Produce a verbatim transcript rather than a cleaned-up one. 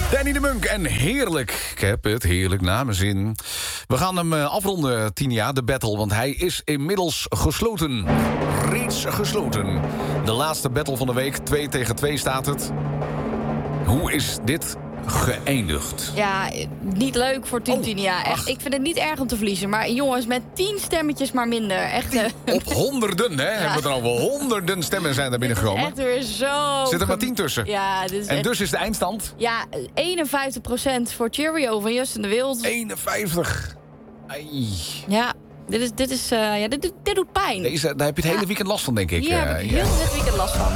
Danny de Munk en heerlijk. Ik heb het heerlijk naar mijn zin. We gaan hem afronden, Tinia, de battle. Want hij is inmiddels gesloten. Reeds gesloten. De laatste battle van de week. twee tegen twee staat het. Hoe is dit geëindigd? Ja, niet leuk voor Team Oh, Tinia. Echt, ach. ik vind het niet erg om te verliezen. Maar jongens, met tien stemmetjes maar minder. Echt, eh, Op honderden, hè? Hebben we er al wel honderden stemmen zijn er binnengekomen. echt weer zo... Zit er maar tien tussen. Ja, dit is En echt... dus is de eindstand? Ja, eenenvijftig procent voor Cheerio van Justin de Wild. eenenvijftig. Ai. Ja, dit, is, dit, is, uh, ja dit, dit, dit doet pijn. Deze, daar heb je het hele Ja. weekend last van, denk ik. Hier heb ik Uh, heel ja. dit weekend last van.